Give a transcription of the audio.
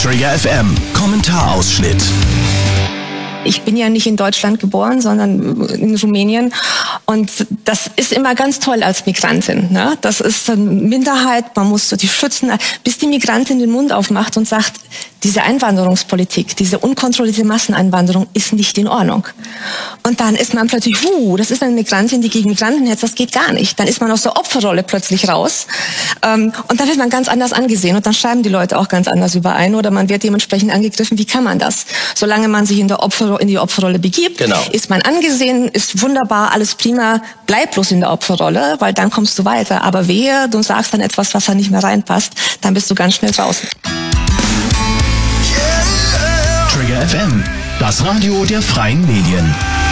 Trigger FM Kommentarausschnitt. Ich bin ja nicht in Deutschland geboren, sondern in Rumänien. Und das ist immer ganz toll als Migrantin. Ne? Das ist eine Minderheit, man muss die schützen. Bis die Migrantin den Mund aufmacht und sagt, diese Einwanderungspolitik, diese unkontrollierte Masseneinwanderung ist nicht in Ordnung. Und dann ist man plötzlich, das ist eine Migrantin, die gegen Migranten hetzt, das geht gar nicht. Dann ist man aus der Opferrolle plötzlich raus. Und dann wird man ganz anders angesehen. Und dann schreiben die Leute auch ganz anders überein. Oder man wird dementsprechend angegriffen. Wie kann man das? Solange man sich in die Opferrolle begibt, ist man angesehen, ist wunderbar, alles prima. Bleib bloß in der Opferrolle, weil dann kommst du weiter. Aber wehe, du sagst dann etwas, was da nicht mehr reinpasst, dann bist du ganz schnell draußen. Trigger FM, das Radio der freien Medien.